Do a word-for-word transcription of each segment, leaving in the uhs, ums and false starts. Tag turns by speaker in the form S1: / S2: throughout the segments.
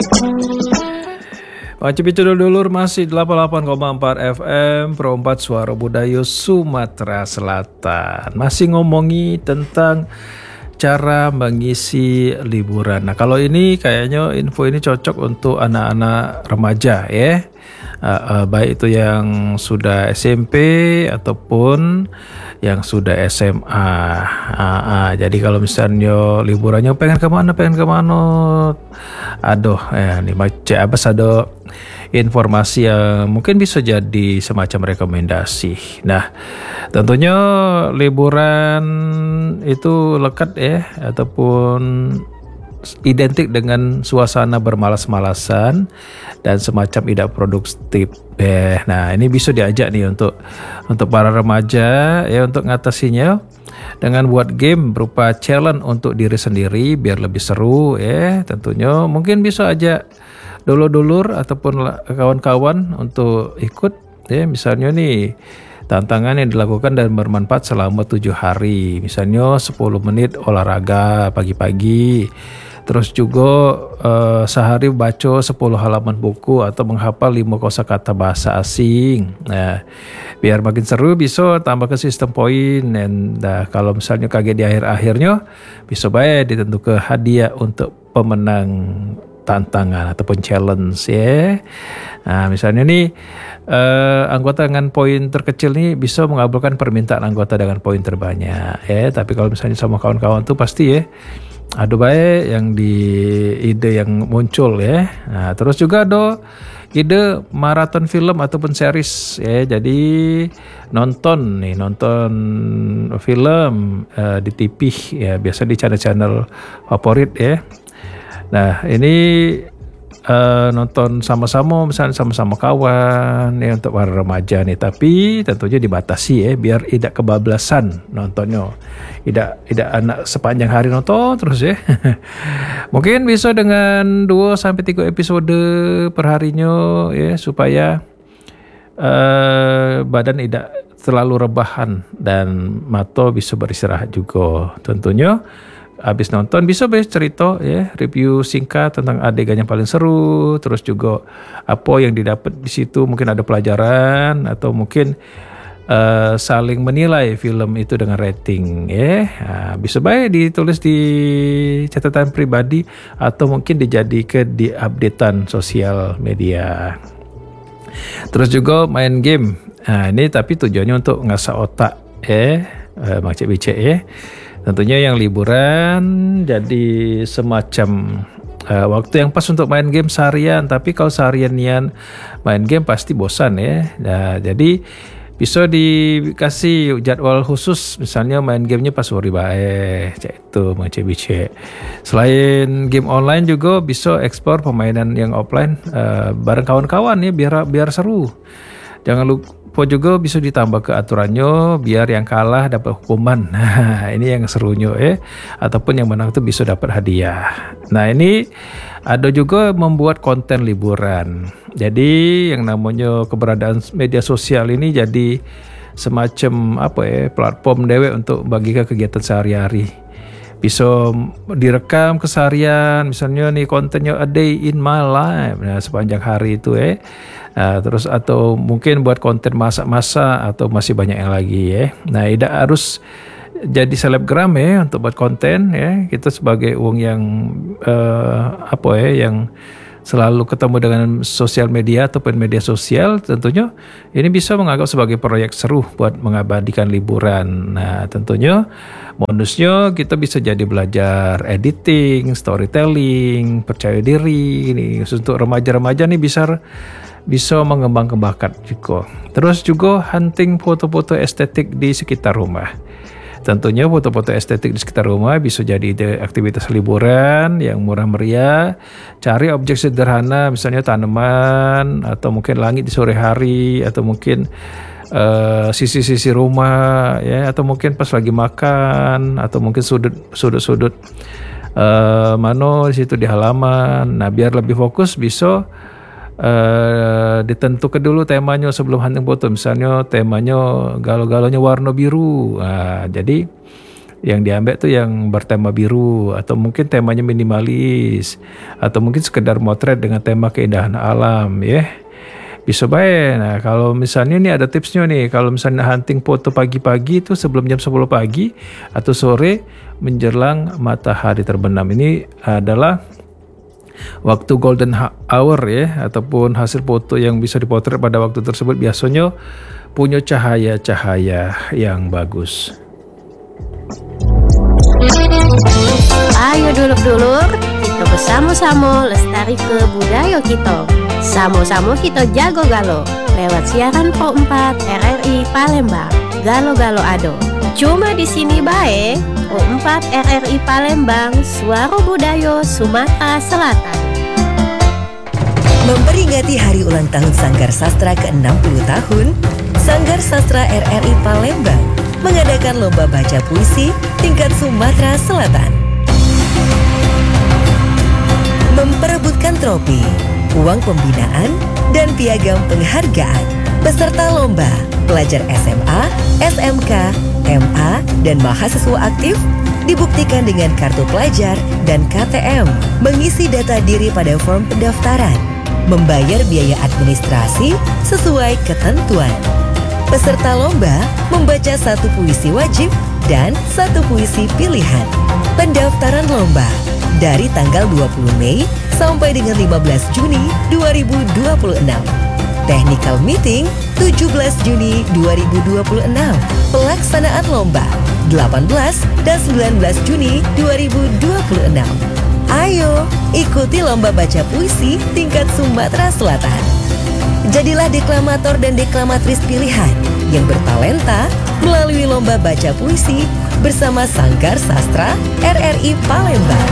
S1: Wajib dulur masih delapan puluh delapan koma empat F M Pro empat Suara Budaya Sumatera Selatan. Masih ngomongi tentang cara mengisi liburan. Nah kalau ini kayaknya info ini cocok untuk anak-anak remaja ya. Uh, uh, baik itu yang sudah S M P ataupun yang sudah S M A. Uh, uh, jadi kalau misalnya liburannya pengen kemana, pengen kemana, aduh, ya nih macam apa ada informasi yang mungkin bisa jadi semacam rekomendasi. Nah, tentunya liburan itu lekat ya ataupun identik dengan suasana bermalas-malasan dan semacam tidak produktif. Eh, nah ini bisa diajak nih untuk untuk para remaja ya untuk ngatasinya dengan buat game berupa challenge untuk diri sendiri biar lebih seru ya. Tentunya mungkin bisa ajak dulur-dulur ataupun kawan-kawan untuk ikut ya. Misalnya nih tantangan yang dilakukan dan bermanfaat selama tujuh hari. Misalnya sepuluh menit olahraga pagi-pagi. Terus juga uh, sehari baca sepuluh halaman buku atau menghafal lima kosakata bahasa asing. Nah, biar makin seru bisa tambah ke sistem poin. Dan nah, kalau misalnya kaget di akhir-akhirnya bisa baik ditentukan hadiah untuk pemenang tantangan ataupun challenge ya. Nah, misalnya nih uh, anggota dengan poin terkecil nih bisa mengabulkan permintaan anggota dengan poin terbanyak ya. Tapi kalau misalnya sama kawan-kawan tuh pasti ya aduh baik yang di ide yang muncul ya. Nah, terus juga ada ide maraton film ataupun series ya. Jadi nonton nih nonton film uh, di T V ya, biasa di channel-channel favorit ya. Nah, ini uh, nonton sama-sama misalnya sama-sama kawan ya untuk para remaja nih, tapi tentunya dibatasi ya biar tidak kebablasan nontonnya. Tidak tidak anak sepanjang hari nonton terus ya. Mungkin bisa dengan dua sampai tiga episode per harinya ya supaya uh, badan tidak terlalu rebahan dan mata bisa beristirahat juga. Tentunya habis nonton bisa bercerita ya, review singkat tentang adegan yang paling seru, terus juga apa yang didapat di situ, mungkin ada pelajaran atau mungkin uh, saling menilai film itu dengan rating ya. Nah, bisa baik ditulis di catatan pribadi atau mungkin dijadikan di updatean sosial media. Terus juga main game. Nah, ini tapi tujuannya untuk ngasah otak ya, uh, macam bicek ya. Tentunya yang liburan jadi semacam uh, waktu yang pas untuk main game seharian. Tapi kalau seharian nian main game pasti bosan ya. Nah, jadi bisa dikasih jadwal khusus, misalnya main gamenya pas sore baik, cek itu macam bice. Selain game online juga bisa eksplor permainan yang offline uh, bareng kawan-kawan ya biar biar seru. Jangan lupa Po juga bisa ditambah ke aturannya biar yang kalah dapat hukuman. Nah, ini yang serunya ya. Ataupun yang menang tuh bisa dapat hadiah. Nah, ini ada juga membuat konten liburan. Jadi yang namanya keberadaan media sosial ini jadi semacam apa ya, platform dewe untuk bagi ke kegiatan sehari-hari. Bisa direkam keseharian, misalnya nih kontennya a day in my life, nah sepanjang hari itu ya. Nah, terus atau mungkin buat konten masak-masak atau masih banyak yang lagi ya. Nah, tidak harus jadi selebgram ya untuk buat konten ya. Kita sebagai uang yang uh, apa ya yang selalu ketemu dengan sosial media ataupun media sosial, tentunya ini bisa menganggap sebagai proyek seru buat mengabadikan liburan. Nah, tentunya bonusnya kita bisa jadi belajar editing, storytelling, percaya diri. Ini untuk remaja-remaja nih bisa bisa mengembangkan bakat juga. Terus juga hunting foto-foto estetik di sekitar rumah. Tentunya foto-foto estetik di sekitar rumah bisa jadi ide aktivitas liburan yang murah meriah. Cari objek sederhana, misalnya tanaman atau mungkin langit di sore hari atau mungkin uh, sisi-sisi rumah ya, atau mungkin pas lagi makan atau mungkin sudut sudut-sudut uh, mana di situ di halaman. Nah, biar lebih fokus bisa Uh, ditentukan dulu temanya sebelum hunting foto. Misalnya temanya galau-galaunya warna biru. Nah, jadi Yang diambil tuh yang bertema biru, atau mungkin temanya minimalis, atau mungkin sekedar motret dengan tema keindahan alam ya. Bisa baik. Nah, kalau misalnya nih ada tipsnya nih, kalau misalnya hunting foto pagi-pagi itu sebelum jam sepuluh pagi atau sore menjelang matahari terbenam. Ini adalah waktu golden hour ya, ataupun hasil foto yang bisa dipotret pada waktu tersebut biasanya punya cahaya-cahaya yang bagus.
S2: Ayo dulur-dulur, kita bersama-sama lestari ke budaya kita. Sama-sama kita jago galo lewat siaran Pro empat R R I Palembang. Galo-galo ado. Cuma di sini bae Pro empat R R I Palembang, Suara Budaya Sumatera Selatan.
S3: Memperingati hari ulang tahun Sanggar Sastra ke enam puluh tahun, Sanggar Sastra R R I Palembang mengadakan lomba baca puisi tingkat Sumatera Selatan. Memperebutkan tropi, uang pembinaan, dan piagam penghargaan. Peserta lomba, pelajar S M A, S M K, M A, dan mahasiswa aktif dibuktikan dengan kartu pelajar dan K T M, mengisi data diri pada form pendaftaran, membayar biaya administrasi sesuai ketentuan. Peserta lomba membaca satu puisi wajib dan satu puisi pilihan. Pendaftaran lomba dari tanggal dua puluh Mei sampai dengan lima belas Juni dua ribu dua puluh enam. Technical meeting tujuh belas Juni dua ribu dua puluh enam. Pelaksanaan lomba delapan belas dan sembilan belas Juni dua ribu dua puluh enam. Ayo ikuti lomba baca puisi tingkat Sumatera Selatan. Jadilah deklamator dan deklamatris pilihan yang bertalenta melalui lomba baca puisi bersama Sanggar Sastra R R I Palembang.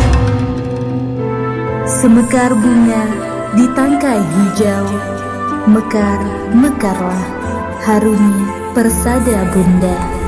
S4: Semekar bunga di tangkai hijau, mekar, mekarlah, harumi persada bunda.